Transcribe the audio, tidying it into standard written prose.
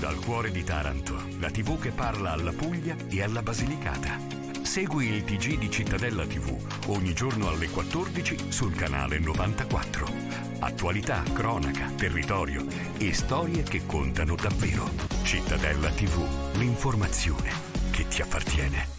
Dal cuore di Taranto, la TV che parla alla Puglia e alla Basilicata. Segui il TG di Cittadella TV ogni giorno alle 14 sul canale 94. Attualità, cronaca, territorio e storie che contano davvero. Cittadella TV, l'informazione che ti appartiene.